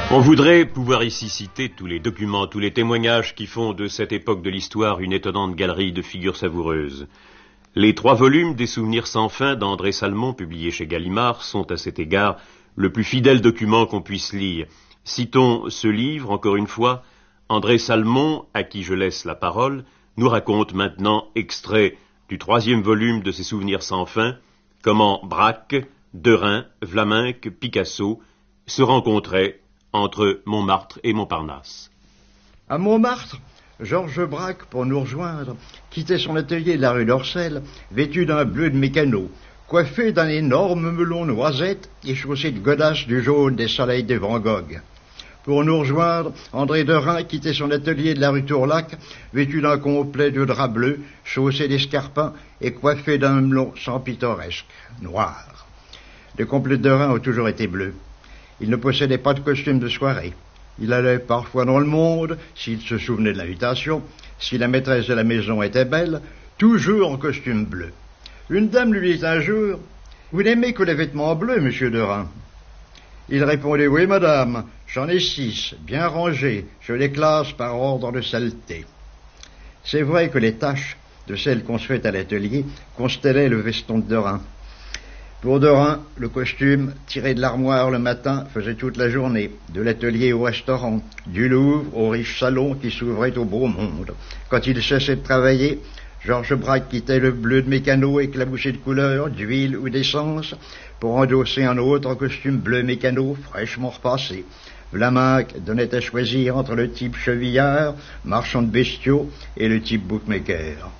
On voudrait pouvoir ici citer tous les documents, tous les témoignages qui font de cette époque de l'histoire une étonnante galerie de figures savoureuses. Les 3 volumes des Souvenirs sans fin d'André Salmon, publiés chez Gallimard, sont à cet égard le plus fidèle document qu'on puisse lire. Citons ce livre, encore une fois. André Salmon, à qui je laisse la parole, nous raconte maintenant, extrait du 3e volume de ses Souvenirs sans fin, comment Braque, Derain, Vlaminck, Picasso se rencontraient entre Montmartre et Montparnasse. À Montmartre, Georges Braque, pour nous rejoindre, quittait son atelier de la rue d'Orcel, vêtu d'un bleu de mécano, coiffé d'un énorme melon noisette et chaussé de godasses du jaune des soleils de Van Gogh. Pour nous rejoindre, André Derain quittait son atelier de la rue Tourlaque, vêtu d'un complet de drap bleu, chaussé d'escarpins et coiffé d'un melon sans pittoresque, noir. Les complets de Derain ont toujours été bleus. Il ne possédait pas de costume de soirée. Il allait parfois dans le monde, s'il se souvenait de l'invitation, si la maîtresse de la maison était belle, toujours en costume bleu. Une dame lui dit un jour, « Vous n'aimez que les vêtements bleus, monsieur Derain ?» Il répondait, « Oui, madame, j'en ai 6, bien rangés, je les classe par ordre de saleté. » C'est vrai que les taches de celles qu'on se fait à l'atelier constellaient le veston de Derain. Pour Derain, le costume, tiré de l'armoire le matin, faisait toute la journée, de l'atelier au restaurant, du Louvre au riche salon qui s'ouvrait au beau monde. Quand il cessait de travailler, Georges Braque quittait le bleu de mécano éclaboussé de couleurs, d'huile ou d'essence, pour endosser un autre costume bleu mécano fraîchement repassé. Vlaminck donnait à choisir entre le type chevillard, marchand de bestiaux, et le type bookmaker.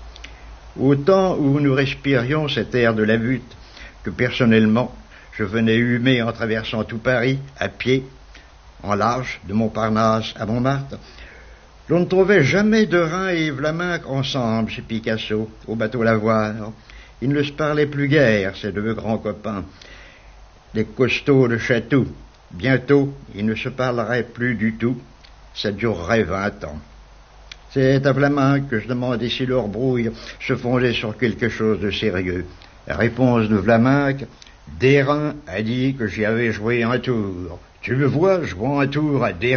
Au temps où nous respirions cet air de la butte, que personnellement, je venais humer en traversant tout Paris, à pied, en large, de Montparnasse à Montmartre, l'on ne trouvait jamais Derain et Vlaminck ensemble chez Picasso, au bateau Lavoir. Ils ne se parlaient plus guère, ces 2 grands copains, les costauds de Chatou. Bientôt, ils ne se parleraient plus du tout, ça durerait 20 ans. C'est à Vlaminck que je demandais si leur brouille se fondait sur quelque chose de sérieux. La réponse de Vlaminck, « Derain a dit que j'y avais joué un tour. Tu me vois jouant un tour à Derain ?»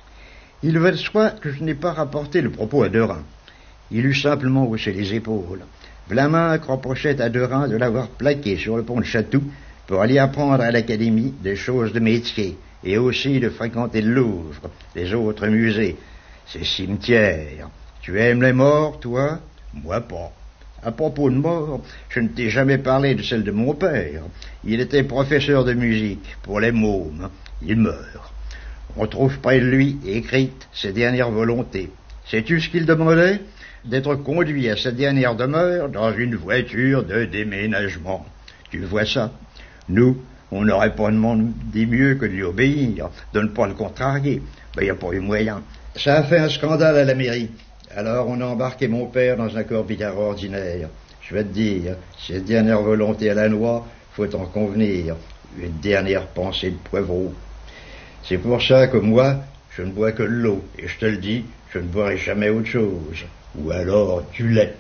Il va de soi que je n'ai pas rapporté le propos à Derain. Il eut simplement haussé les épaules. Vlaminck reprochait à Derain de l'avoir plaqué sur le pont de Chatou pour aller apprendre à l'académie des choses de métier et aussi de fréquenter le Louvre, les autres musées, ces cimetières. Tu aimes les morts, toi? Moi pas. À propos de mort, je ne t'ai jamais parlé de celle de mon père. Il était professeur de musique pour les mômes. Il meurt. On trouve près de lui écrite ses dernières volontés. Sais-tu ce qu'il demandait? D'être conduit à sa dernière demeure dans une voiture de déménagement. Tu vois ça? Nous, on n'aurait pas demandé mieux que de lui obéir, de ne pas le contrarier. Ben, il n'y a pas eu moyen. Ça a fait un scandale à la mairie. Alors on a embarqué mon père dans un corbillard ordinaire. Je vais te dire, cette dernière volonté à la noix, faut en convenir, une dernière pensée de poivreau. C'est pour ça que moi, je ne bois que de l'eau, et je te le dis, je ne boirai jamais autre chose. Ou alors du lait,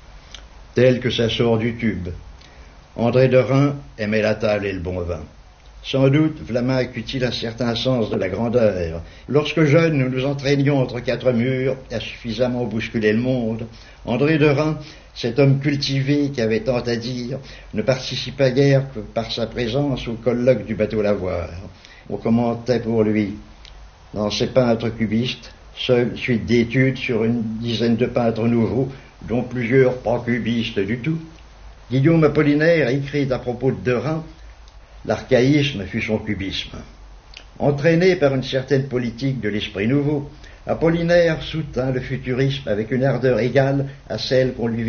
tel que ça sort du tube. André Derain aimait la table et le bon vin. Sans doute, Vlaminck eut-il un certain sens de la grandeur. Lorsque jeunes, nous nous entraînions entre 4 murs à suffisamment bousculer le monde. André Derain, cet homme cultivé qui avait tant à dire, ne participa guère que par sa présence au colloque du bateau Lavoir. On commentait pour lui, dans ses peintres cubistes, seule suite d'études sur une dizaine de peintres nouveaux, dont plusieurs pas cubistes du tout. Guillaume Apollinaire écrit à propos de Derain: l'archaïsme fut son cubisme. Entraîné par une certaine politique de l'esprit nouveau, Apollinaire soutint le futurisme avec une ardeur égale à celle qu'on lui